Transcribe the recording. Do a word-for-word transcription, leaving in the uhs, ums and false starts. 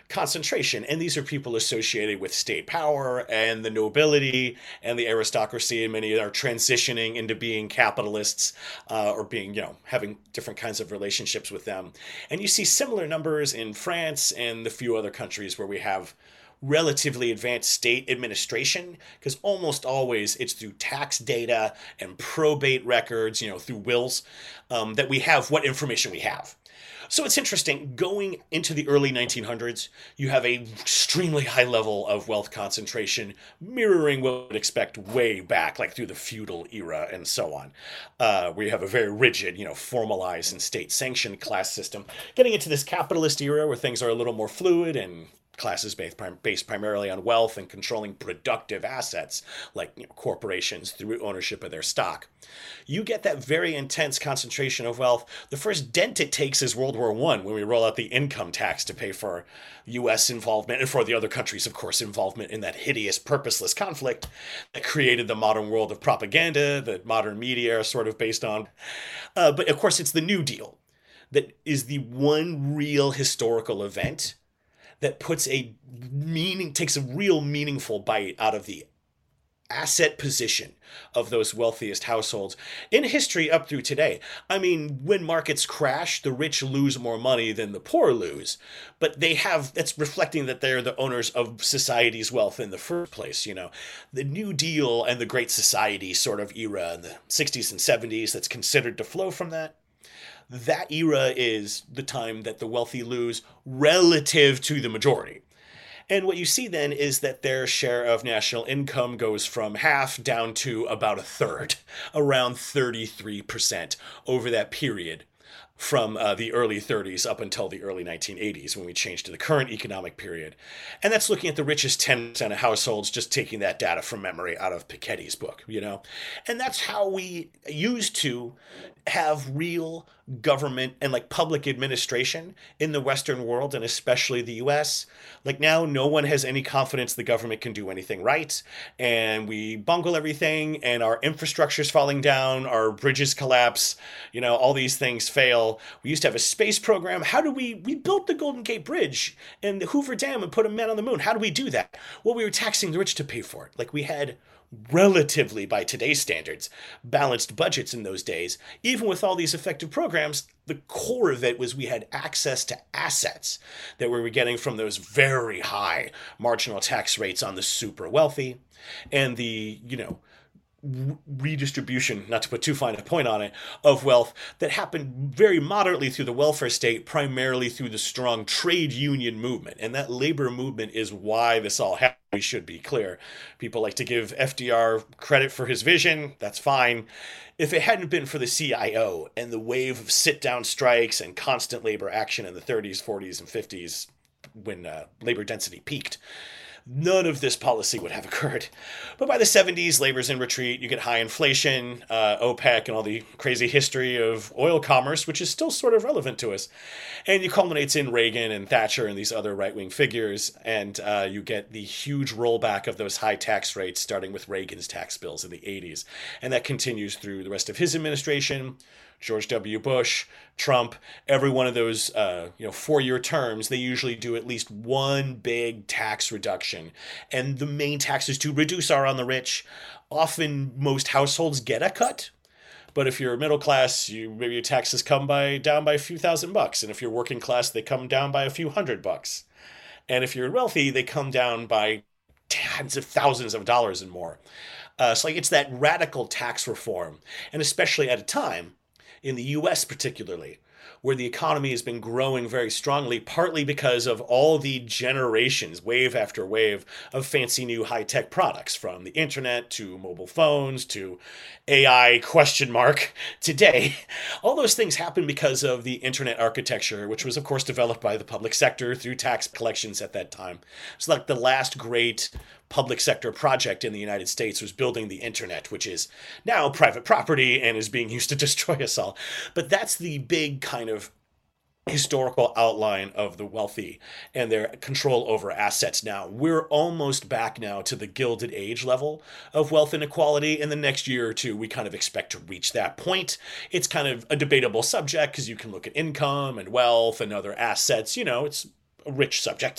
concentration. And these are people associated with state power and the nobility and the aristocracy, and many are transitioning into being capitalists uh, or being, you know, having different kinds of relationships with them. And you see similar numbers in France and the few other countries where we have relatively advanced state administration, because almost always it's through tax data and probate records, you know, through wills, um, that we have what information we have. So it's interesting, going into the early nineteen hundreds, you have a extremely high level of wealth concentration, mirroring what we would expect way back, like through the feudal era and so on. Uh, we have a very rigid, you know, formalized and state-sanctioned class system. Getting into this capitalist era where things are a little more fluid and classes based, based primarily on wealth and controlling productive assets like, you know, corporations through ownership of their stock. You get that very intense concentration of wealth. The first dent it takes is World War One, when we roll out the income tax to pay for U S involvement and for the other countries, of course, involvement in that hideous, purposeless conflict that created the modern world of propaganda that modern media are sort of based on. Uh, but of course, it's the New Deal that is the one real historical event that puts a meaning, takes a real meaningful bite out of the asset position of those wealthiest households in history up through today. I mean, when markets crash, the rich lose more money than the poor lose, but they have, that's reflecting that they're the owners of society's wealth in the first place. You know, the New Deal and the Great Society sort of era in the sixties and seventies that's considered to flow from that. That era is the time that the wealthy lose relative to the majority. And what you see then is that their share of national income goes from half down to about a third, around thirty-three percent over that period, from uh, the early thirties up until the early nineteen eighties, when we changed to the current economic period. And that's looking at the richest ten percent of households, just taking that data from memory out of Piketty's book, you know? And that's how we used to have real government and like public administration in the Western world, and especially the U S. Like now, no one has any confidence the government can do anything right, and we bungle everything, and our infrastructure's falling down, our bridges collapse, you know, all these things fail. We used to have a space program. How do we, we built the Golden Gate Bridge and the Hoover Dam and put a man on the moon. How do we do that? Well, we were taxing the rich to pay for it. Like we had relatively, by today's standards, balanced budgets in those days. Even with all these effective programs, the core of it was we had access to assets that we were getting from those very high marginal tax rates on the super wealthy, and the, you know, redistribution, not to put too fine a point on it, of wealth that happened very moderately through the welfare state, primarily through the strong trade union movement. And that labor movement is why this all happened. We should be clear. People like to give F D R credit for his vision. That's fine. If it hadn't been for the C I O and the wave of sit-down strikes and constant labor action in the thirties, forties, and fifties, when uh, labor density peaked, none of this policy would have occurred. But by the seventies, labor's in retreat. You get high inflation, uh, OPEC, and all the crazy history of oil commerce, which is still sort of relevant to us. And it culminates in Reagan and Thatcher and these other right-wing figures. And uh, you get the huge rollback of those high tax rates, starting with Reagan's tax bills in the eighties. And that continues through the rest of his administration. George W. Bush, Trump, every one of those uh, you know, four-year terms, they usually do at least one big tax reduction. And the main taxes to reduce are on the rich. Often most households get a cut. But if you're middle class, you maybe your taxes come by down by a few thousand bucks. And if you're working class, they come down by a few hundred bucks. And if you're wealthy, they come down by tens of thousands of dollars and more. Uh, so like it's that radical tax reform. And especially at a time, in the U S particularly, where the economy has been growing very strongly, partly because of all the generations, wave after wave, of fancy new high-tech products, from the internet to mobile phones to A I question mark today. All those things happen because of the internet architecture, which was, of course, developed by the public sector through tax collections at that time. It's like the last great public sector project in the United States was building the internet, which is now private property and is being used to destroy us all. But that's the big kind of historical outline of the wealthy and their control over assets now. We're almost back now to the Gilded Age level of wealth inequality. In the next year or two, we kind of expect to reach that point. It's kind of a debatable subject because you can look at income and wealth and other assets. You know, it's a rich subject.